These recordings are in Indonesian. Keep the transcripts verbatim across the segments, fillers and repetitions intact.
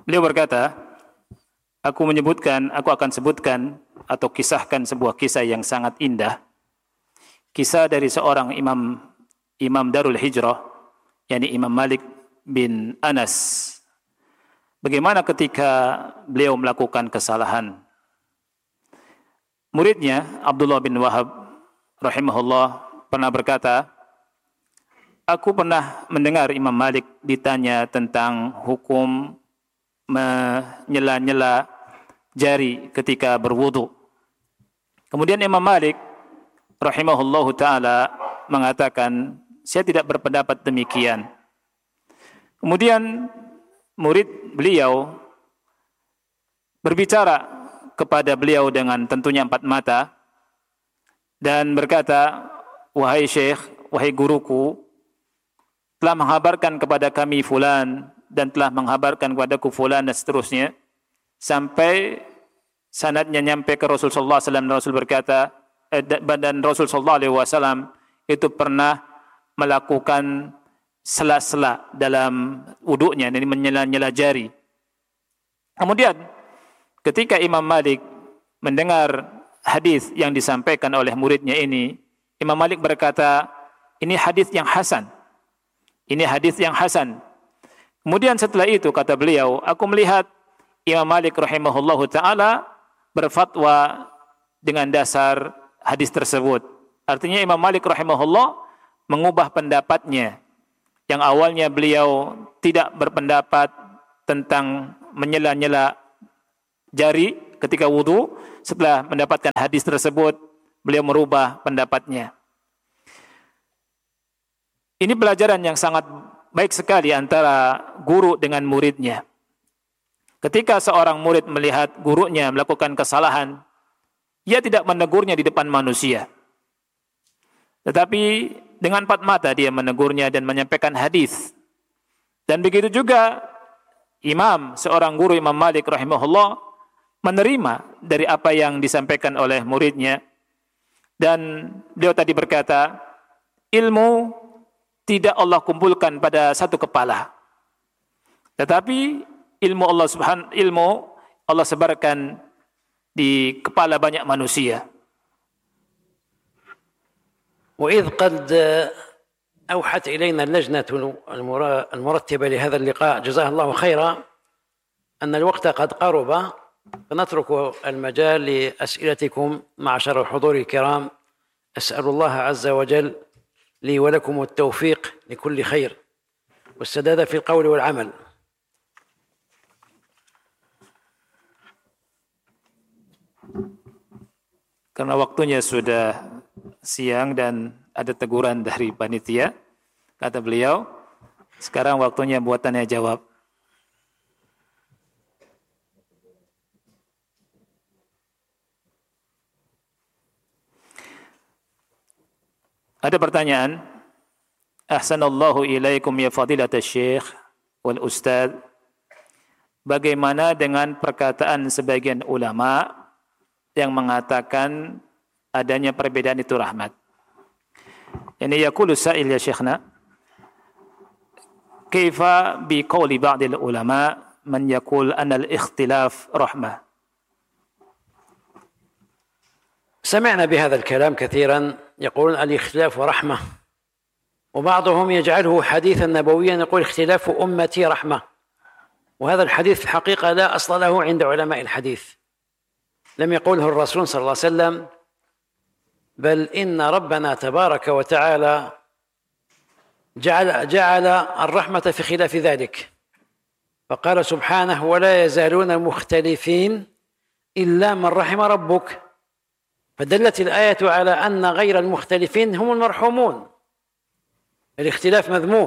Beliau berkata, aku menyebutkan, aku akan sebutkan atau kisahkan sebuah kisah yang sangat indah. Kisah dari seorang imam imam Darul Hijrah, yakni Imam Malik bin Anas. Bagaimana ketika beliau melakukan kesalahan. Muridnya Abdullah bin Wahab rahimahullah pernah berkata, aku pernah mendengar Imam Malik ditanya tentang hukum menyela-nyela jari ketika berwudu. Kemudian Imam Malik rahimahullahu taala mengatakan, saya tidak berpendapat demikian. Kemudian murid beliau berbicara kepada beliau dengan tentunya empat mata dan berkata, wahai syekh, wahai guruku, telah menghabarkan kepada kami fulan dan telah menghabarkan kepadaku fulan dan seterusnya, sampai sanadnya nyampe ke Rasul sallallahu alaihi wasallam. Rasul berkata, eh, dan Rasul sallallahu alaihi wasallam itu pernah melakukan sela-sela dalam wuduknya, ini menyela-nyela jari. Kemudian ketika Imam Malik mendengar hadis yang disampaikan oleh muridnya ini, Imam Malik berkata, ini hadis yang hasan. Ini hadis yang hasan. Kemudian setelah itu kata beliau, aku melihat Imam Malik rahimahullahu taala berfatwa dengan dasar hadis tersebut. Artinya Imam Malik rahimahullah mengubah pendapatnya. Yang awalnya beliau tidak berpendapat tentang menyela-nyela jari ketika wudu, setelah mendapatkan hadis tersebut, beliau merubah pendapatnya. Ini pelajaran yang sangat baik sekali antara guru dengan muridnya. Ketika seorang murid melihat gurunya melakukan kesalahan, ia tidak menegurnya di depan manusia. Tetapi dengan empat mata dia menegurnya dan menyampaikan hadis. Dan begitu juga imam, seorang guru Imam Malik rahimahullah, menerima dari apa yang disampaikan oleh muridnya. Dan beliau tadi berkata, ilmu tidak Allah kumpulkan pada satu kepala, tetapi ilmu Allah subhanahu ilmu Allah sebarkan di kepala banyak manusia. وإذ قد أوحت إلينا اللجنة المرتبة لهذا اللقاء جزاها الله خيرا أن الوقت قد قرب، فنترك المجال لأسئلتكم معشر الحضور الكرام. أسأل الله عز وجل لي ولكم التوفيق لكل خير والسداد في القول والعمل. Karena waktunya sudah siang dan ada teguran dari panitia, kata beliau, sekarang waktunya buat tanya jawab. Ada pertanyaan? Ahsanallahu ilaikum ya fadilatas syekh wal ustadz. Bagaimana dengan perkataan sebagian ulama yang mengatakan adanya perbedaan itu rahmat? Yani yaqulu sa'il ya syekhna, kaifa bi qawli ba'dil ulama man yaqul anna al-ikhtilaf rahmah? سمعنا بهذا الكلام كثيرا، يقولون الاختلاف رحمة، وبعضهم يجعله حديثا نبويا يقول اختلاف أمتي رحمة، وهذا الحديث في الحقيقة لا أصل له عند علماء الحديث، لم يقوله الرسول صلى الله عليه وسلم، بل إن ربنا تبارك وتعالى جعل, جعل الرحمة في خلاف ذلك، فقال سبحانه ولا يزالون مختلفين إلا من رحم ربك، فدلت الآية على أن غير المختلفين هم المرحومون. الاختلاف مذموم،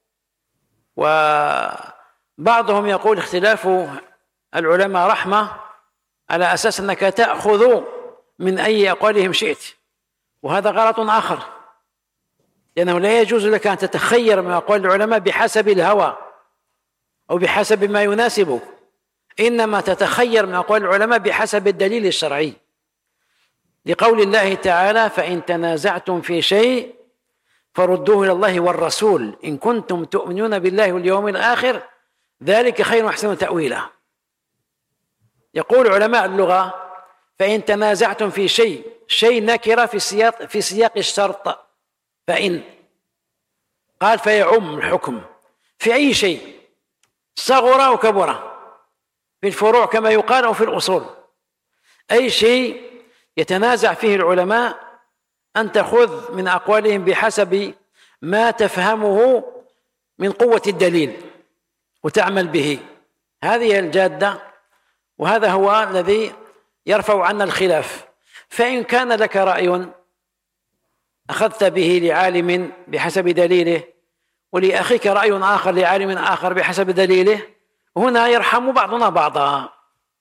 وبعضهم يقول اختلاف العلماء رحمة على أساس أنك تأخذ من أي أقوالهم شئت، وهذا غلط آخر، لأنه لا يجوز لك أن تتخير من أقوال العلماء بحسب الهوى أو بحسب ما يناسبك، إنما تتخير من أقوال العلماء بحسب الدليل الشرعي، لقول الله تعالى فإن تنازعتم في شيء فردوه إلى الله والرسول إن كنتم تؤمنون بالله واليوم الآخر ذلك خير وأحسن تأويلا. يقول علماء اللغة: فإن تنازعتم في شيء، شيء نكرة في سياق في سياق الشرط، فإن قال فيعم الحكم في أي شيء صغر أو كبر، في الفروع كما يقال أو في الأصول. أي شيء يتنازع فيه العلماء أن تأخذ من أقوالهم بحسب ما تفهمه من قوة الدليل وتعمل به. هذه الجادة، وهذا هو الذي يرفع عنا الخلاف. فإن كان لك رأي أخذت به لعالم بحسب دليله، ولأخيك رأي آخر لعالم آخر بحسب دليله، هنا يرحم بعضنا بعضا.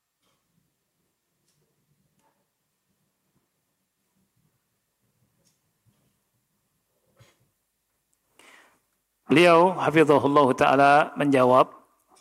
Beliau hafizahullah ta'ala menjawab,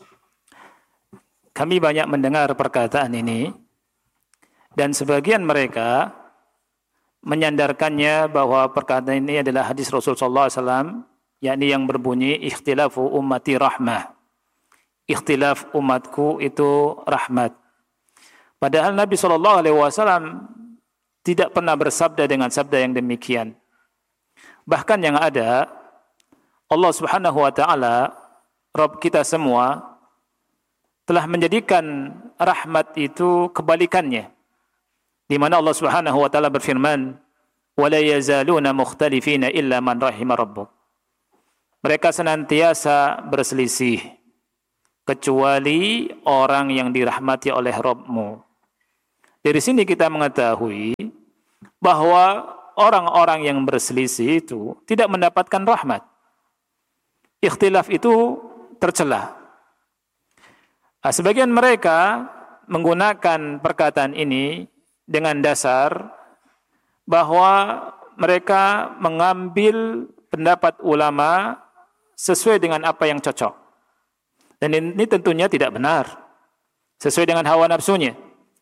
kami banyak mendengar perkataan ini, dan sebagian mereka menyandarkannya bahwa perkataan ini adalah hadis Rasul sallallahu alaihi wasallam, yakni yang berbunyi ikhtilafu ummati rahmah. Ikhtilaf umatku itu rahmat. Padahal Nabi sallallahu alaihi wasallam tidak pernah bersabda dengan sabda yang demikian. Bahkan yang ada, Allah Subhanahu wa taala, Rabb kita semua, telah menjadikan rahmat itu kebalikannya, di mana Allah Subhanahu wa taala berfirman, "Wala yazaluna mukhtalifina illa man rahima rabbuk." Mereka senantiasa berselisih kecuali orang yang dirahmati oleh Rabbmu. Dari sini kita mengetahui bahwa orang-orang yang berselisih itu tidak mendapatkan rahmat. Ikhtilaf itu tercela. Nah, sebagian mereka menggunakan perkataan ini dengan dasar bahwa mereka mengambil pendapat ulama sesuai dengan apa yang cocok. Dan ini tentunya tidak benar, sesuai dengan hawa nafsunya.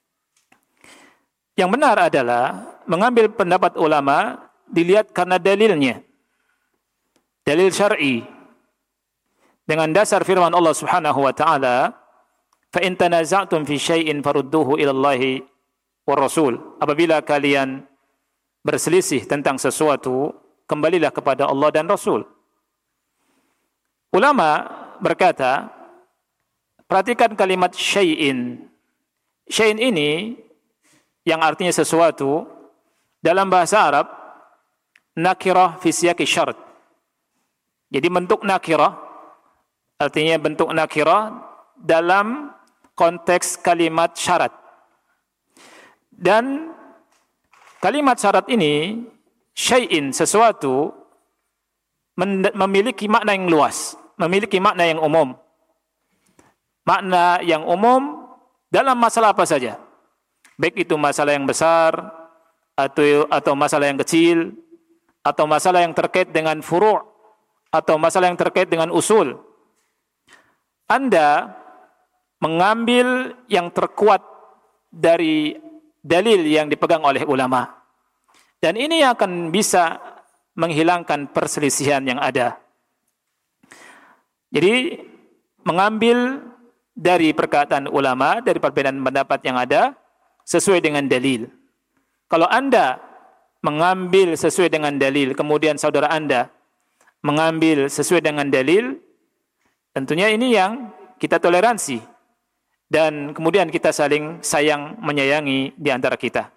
Yang benar adalah mengambil pendapat ulama dilihat karena dalilnya, dalil syar'i, dengan dasar firman Allah Subhanahu wa taala, "Fa in tanaza'tum fi syai'in farudduhu ila Allahi war Rasul." Apabila kalian berselisih tentang sesuatu, kembalilah kepada Allah dan Rasul. Ulama berkata, perhatikan kalimat syai'in. Syai'in ini yang artinya sesuatu, dalam bahasa Arab nakirah fi siyaqi syart. Jadi bentuk nakirah artinya bentuk nakirah dalam konteks kalimat syarat. Dan kalimat syarat ini, syai'in, sesuatu, memiliki makna yang luas, memiliki makna yang umum. Makna yang umum dalam masalah apa saja, baik itu masalah yang besar atau atau masalah yang kecil, atau masalah yang terkait dengan furu', atau masalah yang terkait dengan usul. Anda mengambil yang terkuat dari dalil yang dipegang oleh ulama, dan ini akan bisa menghilangkan perselisihan yang ada. Jadi mengambil dari perkataan ulama, dari perbedaan pendapat yang ada, sesuai dengan dalil. Kalau Anda mengambil sesuai dengan dalil, kemudian saudara Anda mengambil sesuai dengan dalil, tentunya ini yang kita toleransi, dan kemudian kita saling sayang menyayangi di antara kita.